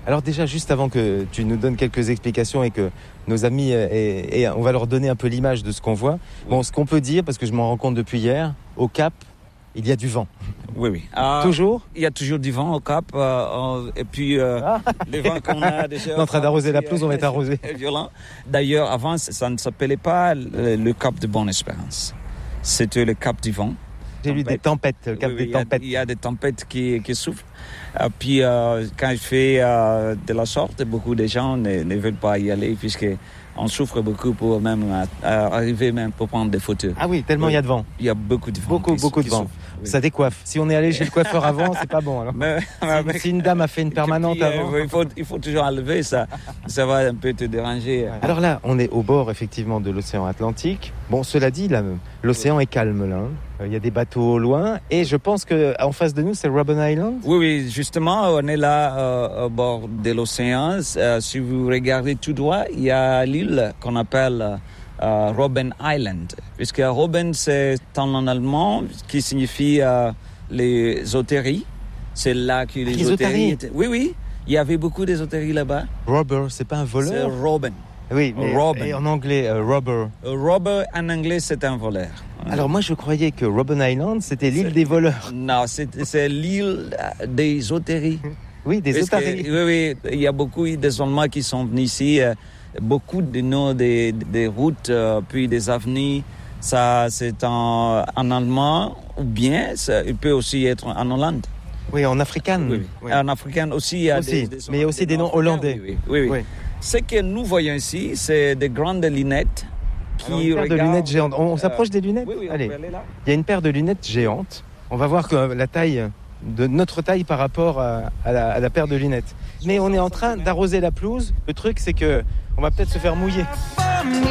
Alors déjà, juste avant que tu nous donnes quelques explications et que nos amis, et on va leur donner un peu l'image de ce qu'on voit. Bon, ce qu'on peut dire, parce que je m'en rends compte depuis hier, au Cap, il y a du vent. Oui. Toujours ? Il y a toujours du vent au Cap. Et puis, les vents qu'on a déjà... On est en train d'arroser la pelouse, on va être arrosé. Violent. D'ailleurs, avant, ça ne s'appelait pas le Cap de Bonne-Espérance. C'était le Cap du vent. J'ai lu des tempêtes, le Cap des tempêtes. Il y a des tempêtes qui souffrent. Puis, quand je fais de la sorte, beaucoup de gens ne veulent pas y aller puisqu'on souffre beaucoup pour même arriver même pour prendre des photos. Ah oui, tellement il y a de vent. Il y a beaucoup de vent. Beaucoup de vent. Oui. Ça décoiffe. Si on est allé chez le coiffeur avant, c'est pas bon. Alors. Si une dame a fait une permanente avant... Il faut toujours enlever ça. Ça va un peu te déranger. Ouais. Alors là, on est au bord effectivement de l'océan Atlantique. Bon, cela dit, là, l'océan est calme là. Il y a des bateaux au loin et je pense qu'en face de nous, c'est Robben Island. Oui, justement, on est là au bord de l'océan. Si vous regardez tout droit, il y a l'île qu'on appelle Robben Island. Puisque Robben, c'est en allemand qui signifie les otaries. C'est là que les otaries étaient. Oui, il y avait beaucoup d'ésotéries là-bas. Robber, c'est pas un voleur? C'est Robben. Oui, mais Robben. Et en anglais, robber. Robber, en anglais, c'est un voleur. Alors moi, je croyais que Robben Island, c'était l'île des voleurs. Non, c'est l'île des otaries. Oui, des otaries. Oui, il y a beaucoup des Allemands qui sont venus ici. Beaucoup de noms des routes, puis des avenues. Ça, c'est en allemand, ou bien il peut aussi être en Hollande. Oui, en afrikaans. Oui. En africain aussi, il y a mais il y a aussi des noms hollandais. Oui. Ce que nous voyons ici, c'est des grandes lunettes. Une paire de lunettes géantes. On s'approche des lunettes ? Oui, allez. On peut aller là. Il y a une paire de lunettes géantes. On va voir que la taille de notre taille par rapport à la paire de lunettes. Mais on est en train d'arroser la pelouse. Le truc, c'est que on va peut-être se faire mouiller.